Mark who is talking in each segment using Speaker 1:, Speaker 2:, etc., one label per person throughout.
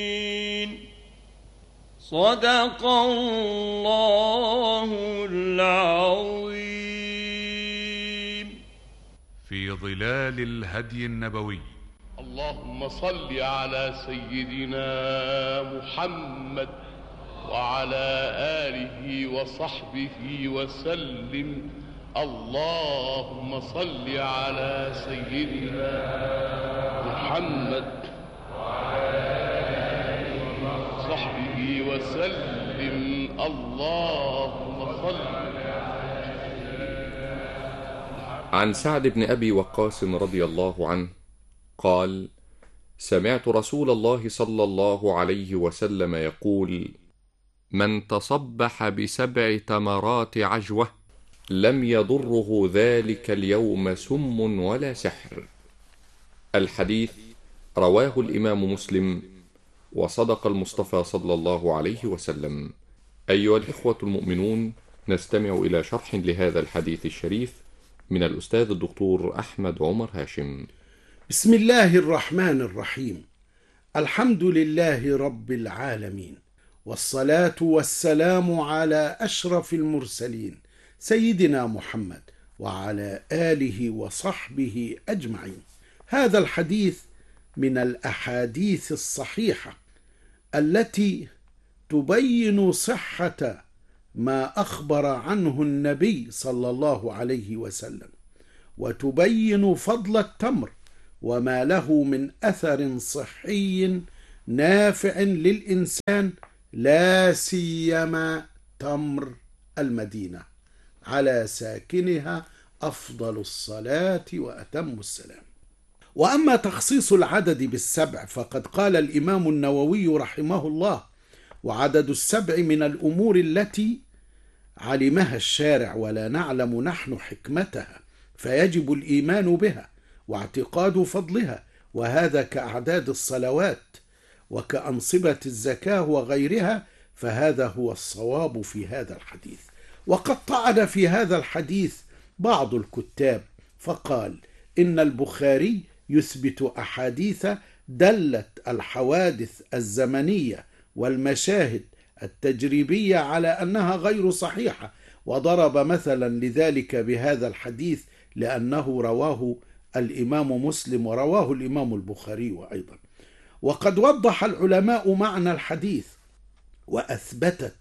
Speaker 1: صدق الله العظيم.
Speaker 2: في ظلال الهدي النبوي.
Speaker 3: اللهم صل على سيدنا محمد وعلى آله وصحبه وسلم. اللهم صل على سيدنا محمد وعلى آله وصحبه وسلم. اللهم صل.
Speaker 4: عن سعد بن أبي وقاص رضي الله عنه قال: سمعت رسول الله صلى الله عليه وسلم يقول: من تصبح ب7 تمرات عجوة لم يضره ذلك اليوم سم ولا سحر. الحديث رواه الإمام مسلم، وصدق المصطفى صلى الله عليه وسلم. أيها الإخوة المؤمنون، نستمع إلى شرح لهذا الحديث الشريف من الأستاذ الدكتور أحمد عمر هاشم.
Speaker 5: بسم الله الرحمن الرحيم. الحمد لله رب العالمين، والصلاة والسلام على أشرف المرسلين سيدنا محمد وعلى آله وصحبه أجمعين. هذا الحديث من الأحاديث الصحيحة التي تبين صحة ما أخبر عنه النبي صلى الله عليه وسلم، وتبين فضل التمر وما له من أثر صحي نافع للإنسان، لا سيما تمر المدينة، على ساكنها أفضل الصلاة وأتم السلام. وأما تخصيص العدد ب7 فقد قال الإمام النووي رحمه الله: وعدد 7 من الأمور التي علمها الشارع ولا نعلم نحن حكمتها، فيجب الإيمان بها واعتقاد فضلها، وهذا كأعداد الصلوات وكأنصبة الزكاة وغيرها، فهذا هو الصواب في هذا الحديث. وقد طعن في هذا الحديث بعض الكتاب فقال إن البخاري يثبت أحاديث دلت الحوادث الزمنية والمشاهد التجريبية على أنها غير صحيحة، وضرب مثلا لذلك بهذا الحديث لأنه رواه الإمام مسلم ورواه الإمام البخاري أيضا. وقد وضح العلماء معنى الحديث، وأثبتت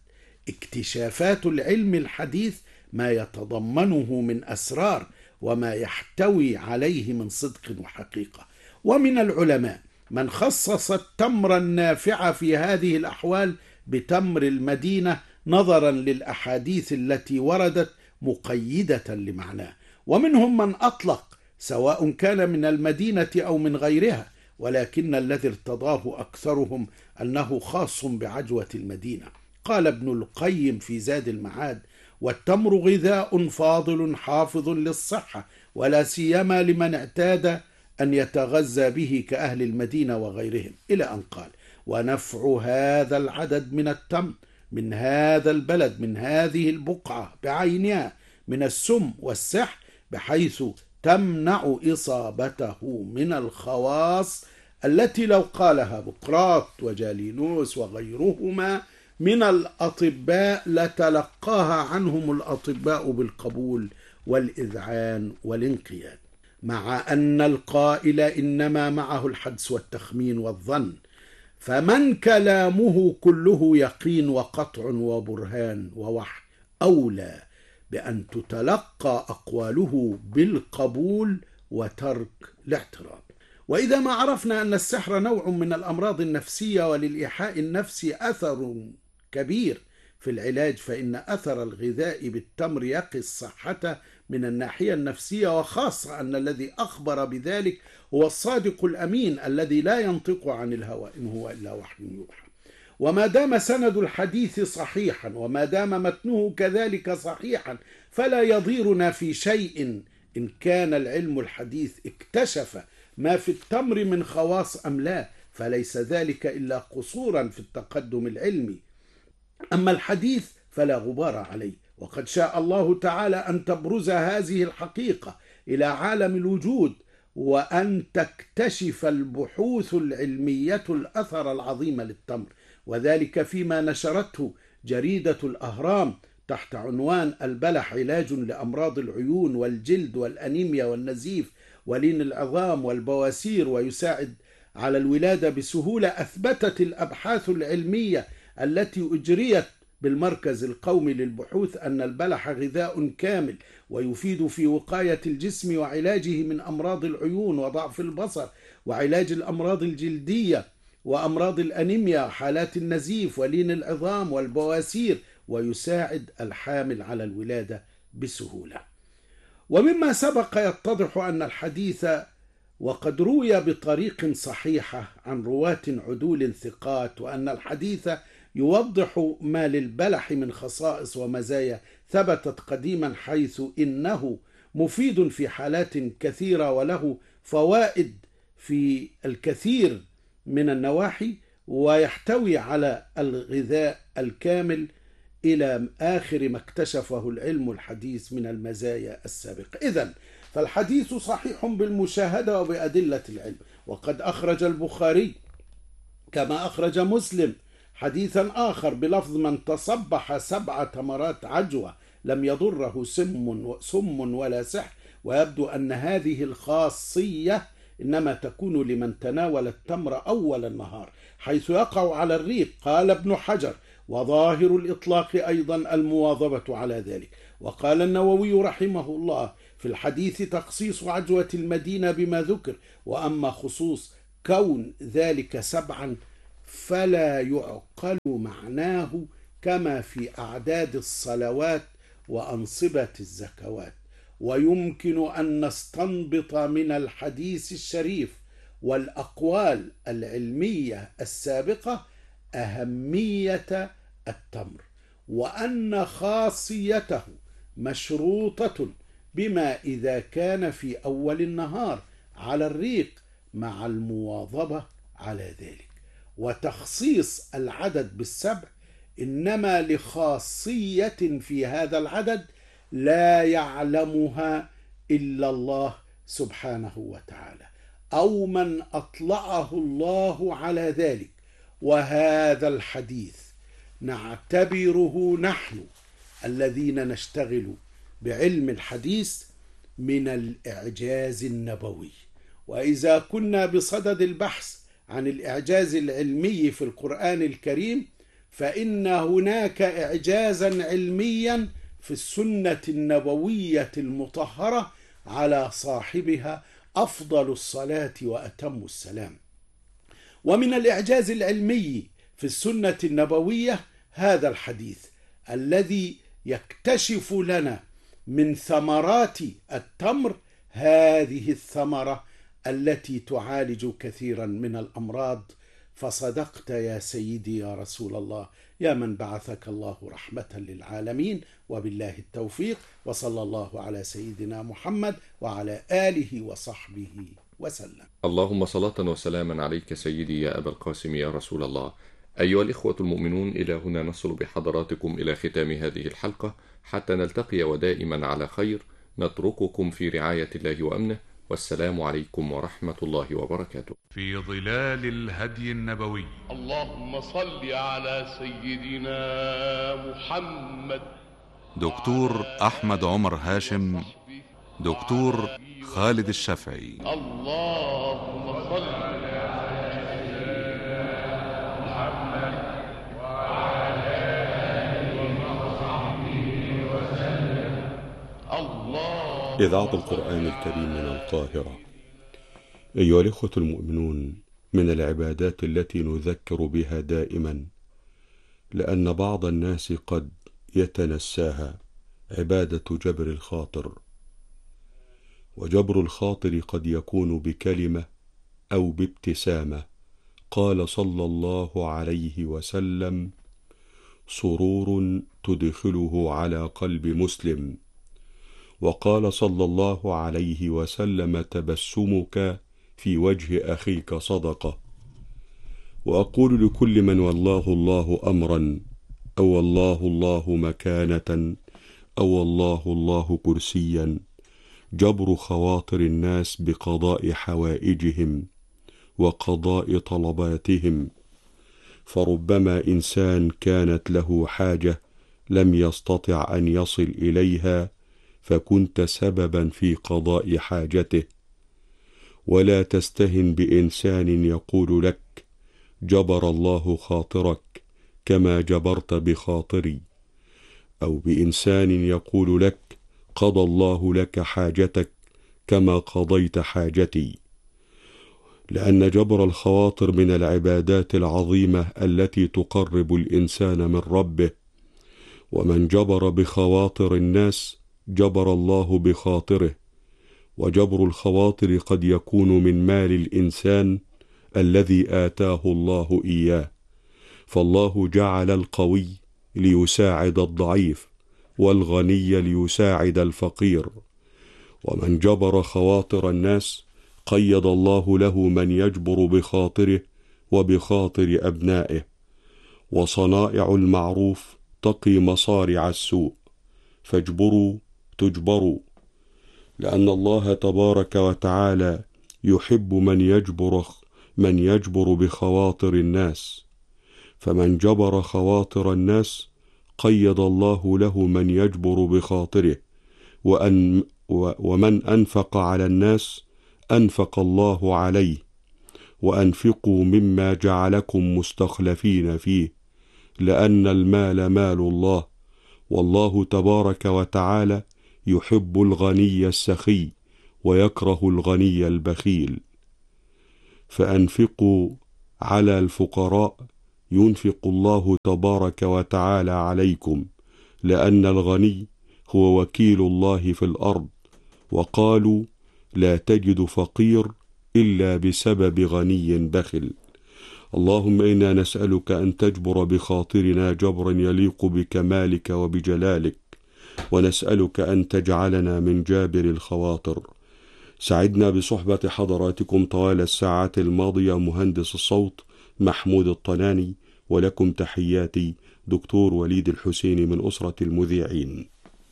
Speaker 5: اكتشافات العلم الحديث ما يتضمنه من أسرار وما يحتوي عليه من صدق وحقيقة. ومن العلماء من خصص التمر النافع في هذه الأحوال بتمر المدينة نظرا للأحاديث التي وردت مقيدة لمعناه، ومنهم من أطلق سواء كان من المدينة أو من غيرها، ولكن الذي ارتضاه أكثرهم أنه خاص بعجوة المدينة. قال ابن القيم في زاد المعاد: والتمر غذاء فاضل حافظ للصحة، ولا سيما لمن اعتاد أن يتغذى به كأهل المدينة وغيرهم، إلى أن قال: ونفع هذا العدد من التمر من هذا البلد من هذه البقعة بعينها من السم والسحر، بحيث تمنع إصابته من الخواص التي لو قالها بقراط وجالينوس وغيرهما من الأطباء لتلقاها عنهم الأطباء بالقبول والإذعان والانقياد، مع أن القائل إنما معه الحدس والتخمين والظن، فمن كلامه كله يقين وقطع وبرهان ووحي أولى بأن تتلقى أقواله بالقبول وترك الاعتراض. وإذا ما عرفنا أن السحر نوع من الأمراض النفسية وللإيحاء النفسي أثر كبير في العلاج، فإن أثر الغذاء بالتمر يقي الصحة من الناحية النفسية، وخاصة أن الذي أخبر بذلك هو الصادق الأمين الذي لا ينطق عن الهوى إن هو إلا وحي يوحى. وما دام سند الحديث صحيحا وما دام متنه كذلك صحيحا، فلا يضيرنا في شيء إن كان العلم الحديث اكتشف ما في التمر من خواص أم لا، فليس ذلك إلا قصورا في التقدم العلمي. أما الحديث فلا غبار عليه، وقد شاء الله تعالى أن تبرز هذه الحقيقة إلى عالم الوجود، وأن تكتشف البحوث العلمية الأثر العظيم للتمر، وذلك فيما نشرته جريدة الأهرام تحت عنوان البلح علاج لأمراض العيون والجلد والأنيميا والنزيف ولين العظام والبواسير ويساعد على الولادة بسهولة. أثبتت الأبحاث العلمية التي أجريت بالمركز القومي للبحوث أن البلح غذاء كامل ويفيد في وقاية الجسم وعلاجه من أمراض العيون وضعف البصر وعلاج الأمراض الجلدية وأمراض الأنيميا وحالات النزيف ولين العظام والبواسير، ويساعد الحامل على الولادة بسهولة. ومما سبق يتضح أن الحديث وقد روي بطريق صحيحة عن رواة عدول ثقات، وأن الحديث يوضح ما للبلح من خصائص ومزايا ثبتت قديما، حيث إنه مفيد في حالات كثيرة وله فوائد في الكثير من النواحي، ويحتوي على الغذاء الكامل إلى آخر ما اكتشفه العلم الحديث من المزايا السابقة. إذن فالحديث صحيح بالمشاهدة وبأدلة العلم. وقد أخرج البخاري كما أخرج مسلم حديثا آخر بلفظ من تصبح 7 تمرات عجوة لم يضره سم ولا سحر، ويبدو أن هذه الخاصية إنما تكون لمن تناول التمر أول النهار حيث يقع على الريق. قال ابن حجر: وظاهر الإطلاق أيضا المواظبة على ذلك. وقال النووي رحمه الله: في الحديث تخصيص عجوة المدينة بما ذكر، وأما خصوص كون ذلك 7 فلا يعقل معناه كما في أعداد الصلوات وأنصبة الزكوات. ويمكن أن نستنبط من الحديث الشريف والأقوال العلمية السابقة أهمية التمر، وأن خاصيته مشروطة بما إذا كان في أول النهار على الريق مع المواظبة على ذلك. وتخصيص العدد بال7 إنما لخاصية في هذا العدد لا يعلمها إلا الله سبحانه وتعالى، أو من أطلعه الله على ذلك. وهذا الحديث نعتبره نحن الذين نشتغل بعلم الحديث من الإعجاز النبوي. وإذا كنا بصدد البحث عن الإعجاز العلمي في القرآن الكريم، فإن هناك إعجازا علميا في السنة النبوية المطهرة على صاحبها أفضل الصلاة وأتم السلام. ومن الإعجاز العلمي في السنة النبوية هذا الحديث الذي يكتشف لنا من ثمرات التمر هذه الثمرة التي تعالج كثيرا من الأمراض. فصدقت يا سيدي يا رسول الله، يا من بعثك الله رحمة للعالمين، وبالله التوفيق، وصلى الله على سيدنا محمد وعلى آله وصحبه وسلم.
Speaker 4: اللهم صلاة وسلاما عليك سيدي يا أبا القاسم يا رسول الله. أيها الإخوة المؤمنون، إلى هنا نصل بحضراتكم إلى ختام هذه الحلقة، حتى نلتقي ودائما على خير. نترككم في رعاية الله وأمنه، والسلام عليكم ورحمة الله وبركاته.
Speaker 2: في ظلال الهدي النبوي.
Speaker 3: اللهم صل على سيدنا محمد.
Speaker 2: دكتور أحمد عمر هاشم، دكتور خالد الشافعي.
Speaker 3: اللهم صل على سيدنا محمد وعلى آله وصحبه وسلم.
Speaker 6: إذاعة القرآن الكريم من القاهرة. أيها الإخوة المؤمنون، من العبادات التي نذكر بها دائما لأن بعض الناس قد يتنساها عبادة جبر الخاطر. وجبر الخاطر قد يكون بكلمة أو بابتسامة. قال صلى الله عليه وسلم: سرور تدخله على قلب مسلم. وقال صلى الله عليه وسلم: تبسمك في وجه أخيك صدقة. وأقول لكل من والله الله أمرا، أو والله الله مكانة، أو والله الله كرسيا، جبر خواطر الناس بقضاء حوائجهم وقضاء طلباتهم، فربما إنسان كانت له حاجة لم يستطع أن يصل إليها فكنت سببا في قضاء حاجته. ولا تستهن بإنسان يقول لك جبر الله خاطرك كما جبرت بخاطري، أو بإنسان يقول لك قضى الله لك حاجتك كما قضيت حاجتي، لأن جبر الخواطر من العبادات العظيمة التي تقرب الإنسان من ربه، ومن جبر بخواطر الناس جبر الله بخاطره. وجبر الخواطر قد يكون من مال الإنسان الذي آتاه الله إياه، فالله جعل القوي ليساعد الضعيف والغني ليساعد الفقير. ومن جبر خواطر الناس قيد الله له من يجبر بخاطره وبخاطر أبنائه. وصنائع المعروف تقي مصارع السوء، فاجبروا تجبروا، لأن الله تبارك وتعالى يحب من يجبر بخواطر الناس. فمن جبر خواطر الناس قيد الله له من يجبر بخاطره، ومن أنفق على الناس أنفق الله عليه. وأنفقوا مما جعلكم مستخلفين فيه، لأن المال مال الله، والله تبارك وتعالى يحب الغني السخي ويكره الغني البخيل. فأنفقوا على الفقراء ينفق الله تبارك وتعالى عليكم، لأن الغني هو وكيل الله في الأرض. وقالوا لا تجد فقير إلا بسبب غني بخل. اللهم إنا نسألك أن تجبر بخاطرنا جبرا يليق بكمالك وبجلالك، ونسألك أن تجعلنا من جابر الخواطر. سعدنا بصحبة حضراتكم طوال الساعات الماضية مهندس الصوت محمود الطناني، ولكم تحياتي دكتور وليد الحسيني من أسرة المذيعين.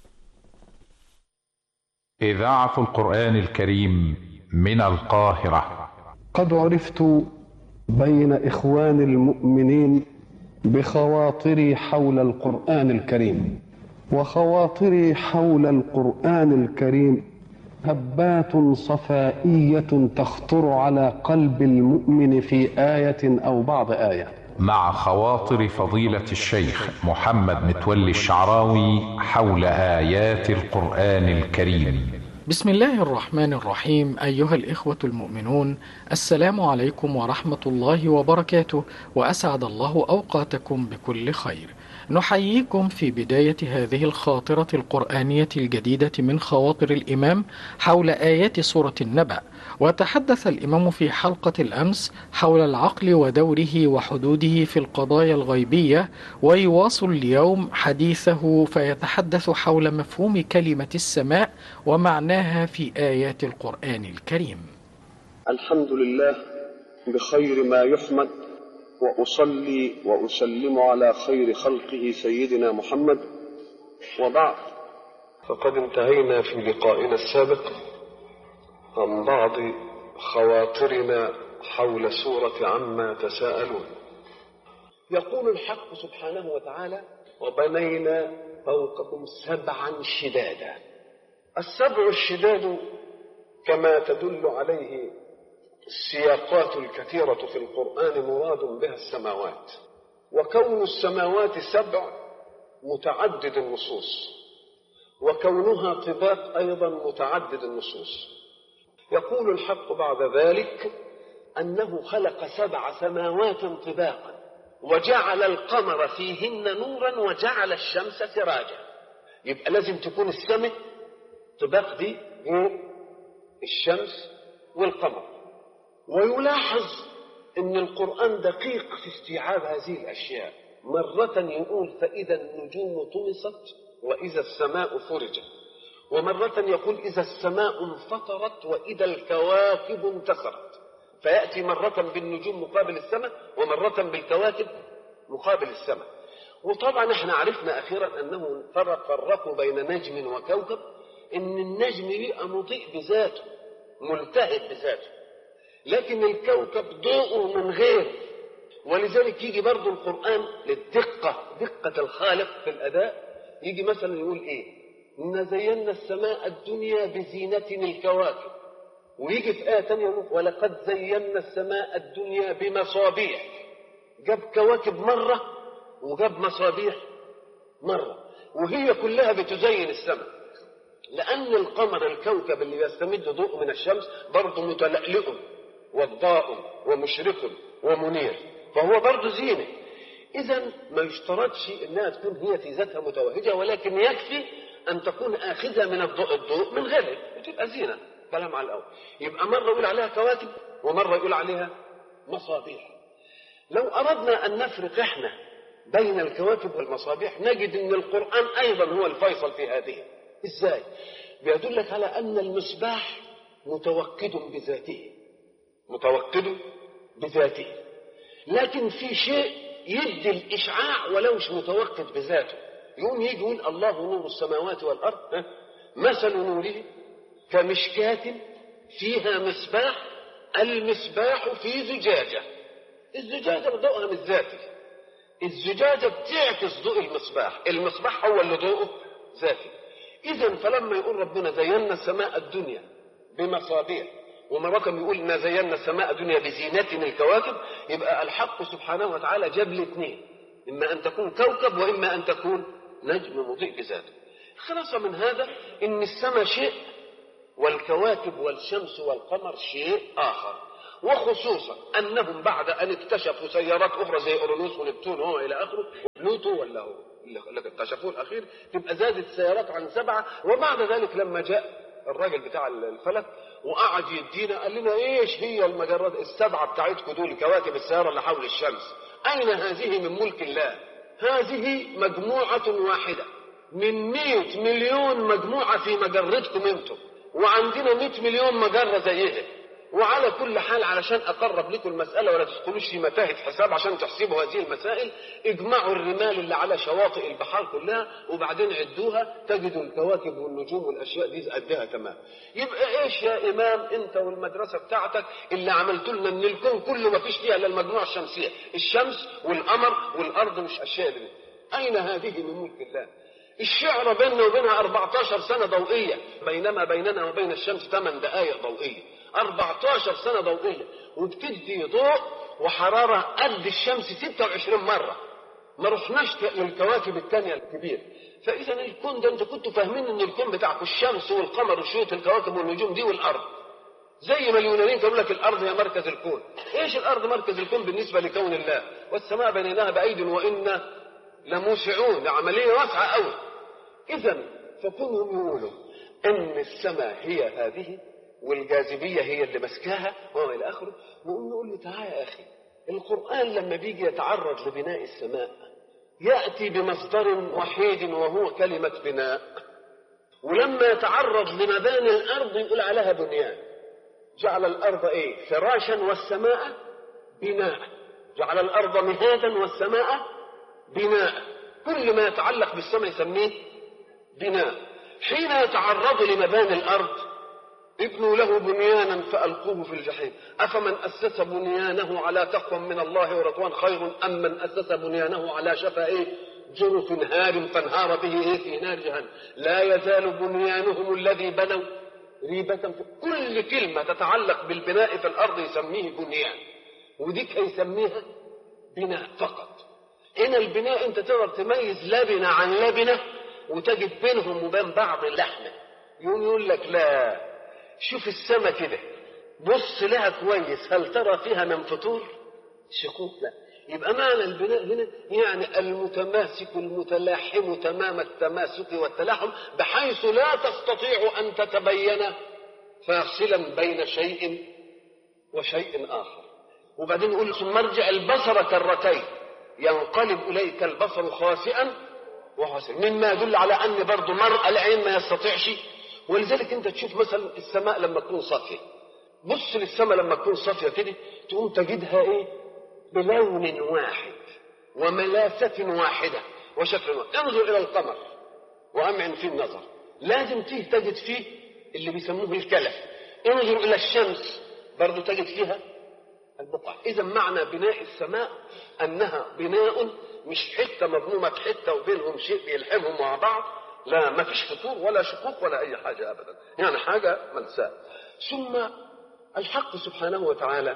Speaker 7: إذاعة القرآن الكريم من القاهرة.
Speaker 8: قد عرفت بين إخوان المؤمنين بخواطري حول القرآن الكريم، وخواطري حول القرآن الكريم هبات صفائية تخطر على قلب المؤمن في آية أو بعض آية.
Speaker 7: مع خواطر فضيلة الشيخ محمد متولي الشعراوي حول آيات القرآن الكريم.
Speaker 9: بسم الله الرحمن الرحيم. أيها الإخوة المؤمنون، السلام عليكم ورحمة الله وبركاته، وأسعد الله أوقاتكم بكل خير. نحييكم في بداية هذه الخاطرة القرآنية الجديدة من خواطر الإمام حول آيات سورة النبأ. وتحدث الإمام في حلقة الأمس حول العقل ودوره وحدوده في القضايا الغيبية، ويواصل اليوم حديثه فيتحدث حول مفهوم كلمة السماء ومعناها في آيات القرآن الكريم.
Speaker 8: الحمد لله بخير ما يحمد، وأصلي وأسلم على خير خلقه سيدنا محمد، وبعد، فقد انتهينا في لقائنا السابق عن بعض خواطرنا حول سورة عما تساءلون. يقول الحق سبحانه وتعالى: وبنينا فوقكم سبعا شدادا. السبع الشداد كما تدل عليه السياقات الكثيرة في القرآن مراد بها السماوات، وكون السماوات سبع متعدد النصوص، وكونها طباق أيضا متعدد النصوص. يقول الحق بعد ذلك أنه خلق 7 سماوات طباقا، وجعل القمر فيهن نورا وجعل الشمس سراجا. يبقى لازم تكون السماء طباق دي الشمس والقمر. ويلاحظ أن القرآن دقيق في استيعاب هذه الأشياء. مرة يقول فإذا النجوم طمست وإذا السماء فرجت، ومرة يقول إذا السماء انفطرت وإذا الكواكب انتثرت، فيأتي مرة بالنجوم مقابل السماء ومرة بالكواكب مقابل السماء. وطبعا احنا عرفنا أخيرا أنه فرقوا بين نجم وكوكب، إن النجم يبقى مضيء بذاته ملتهب بذاته، لكن الكوكب ضوءه من غير. ولذلك يجي برضو القرآن دقة الخالق في الأداء، يجي مثلا يقول إيه؟ إن زينا السماء الدنيا بزينة الكواكب. ويجي في آية تانية يقول ولقد زينا السماء الدنيا بمصابيح. جاب كواكب مرة وجاب مصابيح مرة، وهي كلها بتزين السماء، لأن القمر الكوكب اللي يستمد ضوء من الشمس برضه متلألئ وضاء ومشرق ومنير، فهو برضه زينة. إذن ما يشترطش إنها تكون هي في ذاتها متوهجة، ولكن يكفي أن تكون آخذة من الضوء من غيره وتبقى زينة. كلام على الأول. يبقى مرة يقول عليها كواكب ومرة يقول عليها مصابيح. لو أردنا أن نفرق إحنا بين الكواكب والمصابيح نجد أن القرآن أيضا هو الفيصل في هذه. إزاي؟ بيدلك على أن المصباح متوقد بذاته، لكن في شيء يدي الإشعاع ولو مش متوقد بذاته. يقوم يجي يقول الله نور السماوات والأرض مثل نوره كمشكاة فيها مصباح، المصباح في زجاجة. الزجاجة ضوءها مش ذاتي، الزجاجة بتعكس ضوء المصباح هو اللي ضوءه ذاتي. إذن فلما يقول ربنا زينا السماء الدنيا بمصابيح، ومرة يقول إن زينا السماء الدنيا بزينة الكواكب، يبقى الحق سبحانه وتعالى جاب الاثنين، إما أن تكون كوكب وإما أن تكون نجم مضيء بذاته. خلاص من هذا إن السماء شيء والكواكب والشمس والقمر شيء آخر، وخصوصا أنهم بعد أن اكتشفوا سيارات أخرى زي أورانوس ونبتون وهو إلى آخره بلوتو ولا هو اللي اكتشفوه الأخير، تبقى زادت السيارات عن 7. وبعد ذلك لما جاء الراجل بتاع الفلك وقعد يدينا قال لنا إيش هي المجرات 7 بتاعتكم دول كواكب السيارة اللي حول الشمس؟ أين هذه من ملك الله؟ هذه مجموعة واحدة من 100 مليون مجموعة في مجرتكم انتم، وعندنا 100 مليون مجرة زيها. وعلى كل حال علشان أقرب لكم المسألة ولا تدخلوش في متاهة حساب عشان تحسبوا هذه المسائل، اجمعوا الرمال اللي على شواطئ البحار كلها وبعدين عدوها، تجدوا الكواكب والنجوم والأشياء دي قدها تمام. يبقى إيش يا إمام أنت والمدرسة بتاعتك اللي عملت لنا إن الكون كله ما فيش فيها إلا المجموعة الشمسية، الشمس والقمر والأرض مش أشياء دي. أين هذه من ملك الله؟ الشعرة بيننا وبينها 14 سنة ضوئية، بينما بيننا وبين الشمس 8 دقائق ضوئية. 14 سنة ضوئية، وبتدي ضوء وحرارة قد الشمس 26 مرة. ما رحناش للكواكب الثانية الكبيرة. فإذا الكون ده انتوا كنتوا فاهمين ان الكون بتاعكم الشمس والقمر وشوية الكواكب والنجوم دي والأرض، زي ما اليونانيين كانوا لك الأرض هي مركز الكون. ايش الأرض مركز الكون بالنسبة لكون الله؟ والسماء بنيناها بأيد وإنا لموسعون، عملية واسعة قوي. إذا فكونهم يقولوا ان السماء هي هذه والجاذبية هي اللي مسكاها وما إلى آخره، نقول له تعالى يا أخي، القرآن لما بيجي يتعرض لبناء السماء يأتي بمصدر وحيد وهو كلمة بناء، ولما يتعرض لمباني الأرض يقول عليها بنيان. جعل الأرض إيه؟ فراشا والسماء بناء، جعل الأرض مهادا والسماء بناء. كل ما يتعلق بالسماء يسميه بناء. حين يتعرض لمباني الأرض ابنوا له بنيانا فألقوه في الجحيم أفمن أسس بنيانه على تقوى من الله ورضوان خير أم من أسس بنيانه على شفا جرف هار فانهار به في نار جهنم لا يزال بنيانهم الذي بنوا ريبة. في كل كلمة تتعلق بالبناء في الأرض يسميه بنيان، وديك يسميها بناء فقط. هنا البناء انت تقدر تميز لبنة عن لبنة وتجد بينهم وبين بعض اللحمة. يقول لك لا، شوف السماء كده بص لها كويس، هل ترى فيها من فطور شقوق؟ لا. يبقى معنى البناء هنا يعني المتماسك المتلاحم تمام التماسك والتلاحم، بحيث لا تستطيع أن تتبين فاصلا بين شيء وشيء آخر. وبعدين يقول ثم ارجع البصر كرتين ينقلب إليك البصر خاسئا وحسنا، مما يدل على أن برضو مرء العين ما يستطيعش. ولذلك انت تشوف مثلا السماء لما تكون صافية، بص للسماء لما تكون صافية كده تقوم تجدها بلون واحد وملاسة واحدة وشكل واحد. انظر إلى القمر وأمعن في النظر لازم تجد فيه اللي بيسموه الكلف. انظر إلى الشمس برضو تجد فيها البقع. إذا معنى بناء السماء أنها بناء مش حتة مضمومة حتة وبينهم شيء بيلحمهم مع بعض، لا، ما فيش فطور ولا شقوق ولا أي حاجة أبدا، يعني حاجة ملساء. ثم الحق سبحانه وتعالى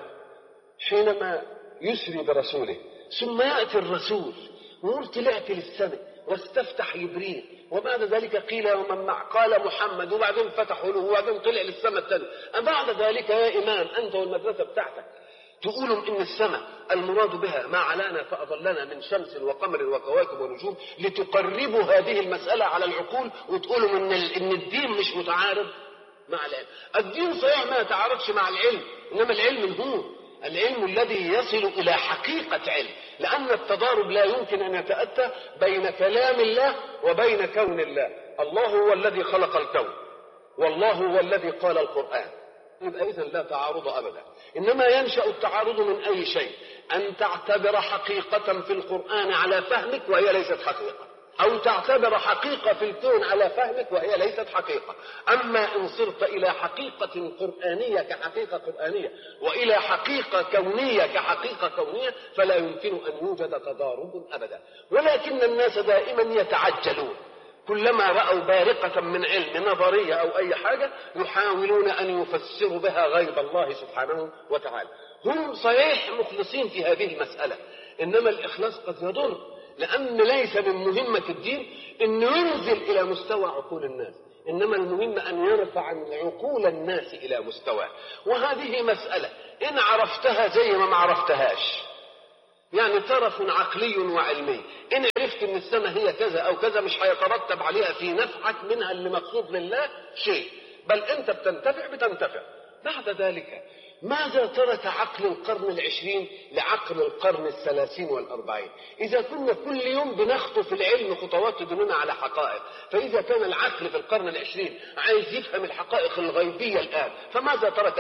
Speaker 8: حينما يسري برسوله ثم يأتي الرسول ويقول طلعت للسماء واستفتح جبريل وبعد ذلك قيل ومن معه قال محمد وبعدين فتحوا له وبعدين طلع للسماء الثانية. بعد ذلك يا إمام أنت والمدرسة بتاعتك تقولوا إن السماء المراد بها ما علانا فأضلنا من شمس وقمر وكواكب ونجوم لتقربوا هذه المسألة على العقول وتقولوا إن الدين مش متعارض مع العلم. الدين صحيح ما يتعارضش مع العلم، إنما العلم هو العلم الذي يصل إلى حقيقة علم، لأن التضارب لا يمكن أن يتأتى بين كلام الله وبين كون الله. الله هو الذي خلق الكون والله هو الذي قال القرآن، يبقى إذن لا تعارض أبدا. إنما ينشأ التعارض من أي شيء؟ أن تعتبر حقيقة في القرآن على فهمك وهي ليست حقيقة، أو تعتبر حقيقة في الكون على فهمك وهي ليست حقيقة. أما إن صرت إلى حقيقة قرآنية كحقيقة قرآنية وإلى حقيقة كونية كحقيقة كونية فلا يمكن أن يوجد تضارب أبدا. ولكن الناس دائما يتعجلون، كلما رأوا بارقة من علم نظرية أو أي حاجة يحاولون أن يفسروا بها غيب الله سبحانه وتعالى. هم صحيح مخلصين في هذه المسألة، إنما الإخلاص قد يضر، لأن ليس من مهمة الدين أن ينزل إلى مستوى عقول الناس، إنما المهم أن يرفع عقول الناس إلى مستوى. وهذه مسألة إن عرفتها زي ما عرفتهاش، يعني طرف عقلي وعلمي، إن عرفت أن السماء هي كذا أو كذا مش هيترتب عليها في نفعك منها اللي مقصود لله شيء، بل أنت بتنتفع. بعد ذلك ماذا ترك عقل القرن العشرين لعقل القرن الثلاثين والأربعين؟ إذا كنا كل يوم بنخطو في العلم خطوات تدلنا على حقائق، فإذا كان العقل في القرن العشرين عايز يفهم الحقائق الغيبية الآن، فماذا ترك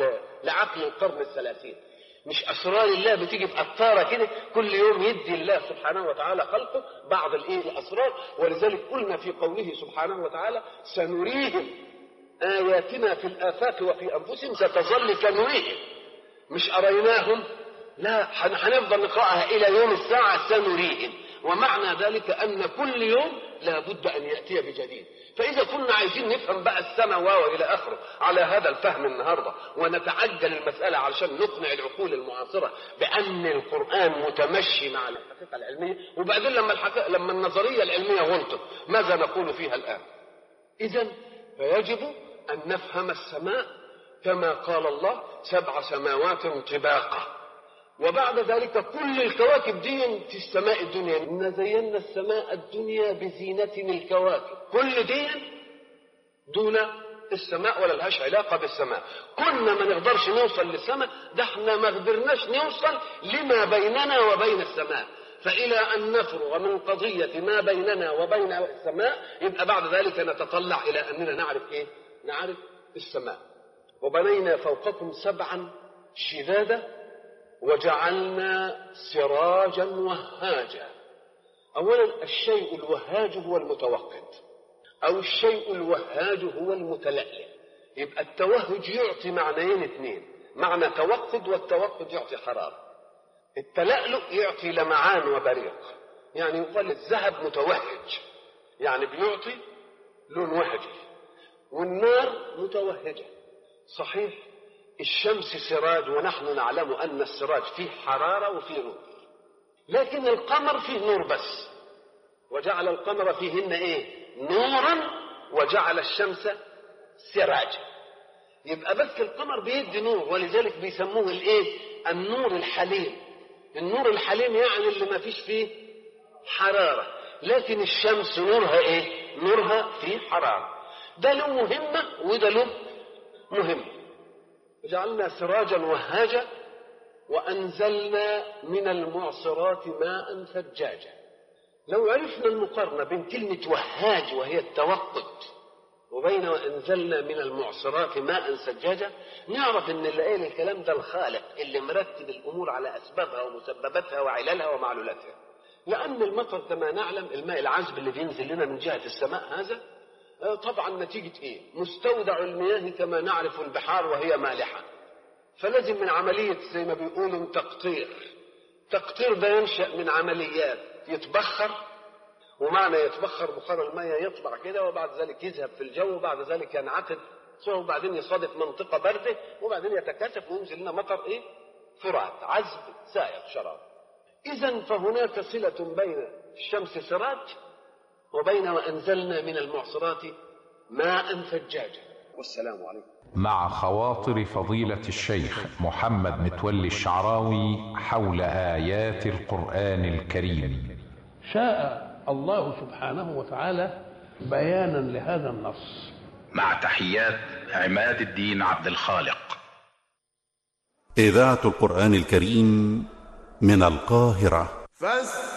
Speaker 8: لعقل القرن الثلاثين؟ مش أسرار الله بتيجي بقطارة كده كل يوم يدي الله سبحانه وتعالى خلقه بعض الأسرار. ولذلك قلنا في قوله سبحانه وتعالى سنريهم آياتنا في الآفاق وفي أنفسهم ستظل كنريهم، مش أريناهم، لا، هنفضل نقرأها إلى يوم الساعة سنريهم. ومعنى ذلك أن كل يوم لا بد أن يأتي بجديد. فإذا كنا عايزين نفهم بقى السماء وإلى آخره على هذا الفهم النهاردة ونتعجل المسألة علشان نقنع العقول المعاصرة بأن القرآن متمشي مع الحقيقة العلمية، وبعدين لما النظرية العلمية غلطت ماذا نقول فيها الآن؟ إذن فيجب أن نفهم السماء كما قال الله 7 سماوات طباقا، وبعد ذلك كل الكواكب دي في السماء الدنيا. إن زينا السماء الدنيا بزينة الكواكب، كل دي دون السماء ولا لهاش علاقة بالسماء. كنا ما نقدرش نوصل للسماء، ده احنا ما قدرناش نوصل لما بيننا وبين السماء، فإلى أن نفرغ من قضية ما بيننا وبين السماء يبقى بعد ذلك نتطلع إلى أننا نعرف إيه؟ نعرف السماء. وبنينا فوقكم 7 شدادا وجعلنا سراجا وهاجا. أولا الشيء الوهاج هو المتوقد، أو الشيء الوهاج هو المتلألئ. يبقى التوهج يعطي معنيين 2، معنى توقد، والتوقد يعطي حرارة. التلألؤ يعطي لمعان وبريق، يعني يقال الذهب متوهج يعني بيعطي لون وهجي، والنار متوهجة. صحيح الشمس سراج ونحن نعلم أن السراج فيه حرارة وفيه نور، لكن القمر فيه نور بس، وجعل القمر فيهن إيه؟ نورا، وجعل الشمس سراجا. يبقى بس القمر بيدي نور، ولذلك بيسموه الإيه؟ النور الحليم. النور الحليم يعني اللي ما فيش فيه حرارة، لكن الشمس نورها إيه؟ نورها فيه حرارة. ده له مهمة وده له مهمة. وجعلنا سراجا وهاجا وأنزلنا من المعصرات ماء ثجاجا. لو عرفنا المقارنة بين كلمة وهاج وهي التوقد وبين وأنزلنا من المعصرات ماء ثجاجا نعرف ان اللي قال الكلام ده الخالق اللي مرتب الأمور على أسبابها ومسبباتها وعلالها ومعلولاتها. لأن المطر كما نعلم الماء العذب اللي بينزل لنا من جهة السماء هذا طبعا نتيجة ايه؟ مستودع المياه كما نعرف البحار وهي مالحة، فلازم من عملية زي ما بيقولوا تقطير ده ينشأ من عمليات يتبخر، ومعنى يتبخر بخار المياه يطلع كده وبعد ذلك يذهب في الجو وبعد ذلك ينعقد وبعدين يصادف منطقة باردة وبعدين يتكاثف وينزل لنا مطر ايه؟ فرات عذب سائغ شراب. إذن فهناك صلة بين الشمس سراج وبين وأنزلنا من المعصرات ماء ثجاجا. والسلام عليكم.
Speaker 7: مع خواطر فضيلة الشيخ محمد متولي الشعراوي حول آيات القرآن الكريم.
Speaker 10: شاء الله سبحانه وتعالى بيانا لهذا النص.
Speaker 11: مع تحيات عماد الدين عبد الخالق.
Speaker 2: إذاعة القرآن الكريم من القاهرة.